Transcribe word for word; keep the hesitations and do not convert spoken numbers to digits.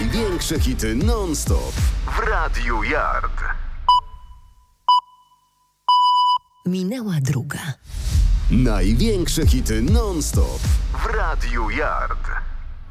Największe hity non-stop w Radiu Yard. Minęła druga. Największe hity non-stop w Radiu Yard.